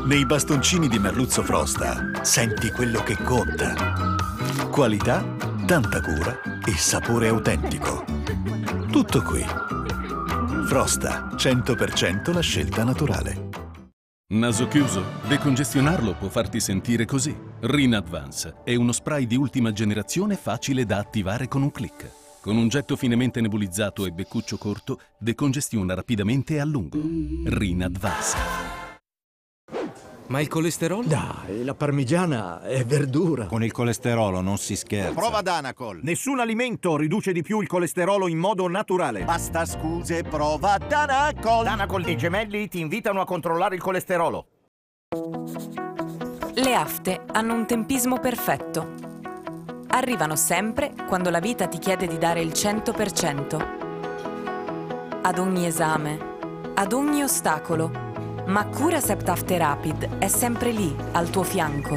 Nei bastoncini di merluzzo Frosta senti quello che conta. Qualità, tanta cura e sapore autentico. Tutto qui. Frosta, 100% la scelta naturale. Naso chiuso? Decongestionarlo può farti sentire così. Rin Advance è uno spray di ultima generazione facile da attivare con un click. Con un getto finemente nebulizzato e beccuccio corto, decongestiona rapidamente e a lungo. Rin Advance. Ma il colesterolo? Dai, la parmigiana è verdura. Con il colesterolo non si scherza. Prova Danacol. Nessun alimento riduce di più il colesterolo in modo naturale. Basta scuse, prova Danacol. Danacol e i gemelli ti invitano a controllare il colesterolo. Le afte hanno un tempismo perfetto. Arrivano sempre quando la vita ti chiede di dare il 100%. Ad ogni esame, ad ogni ostacolo. Ma Curacept After Rapid è sempre lì, al tuo fianco.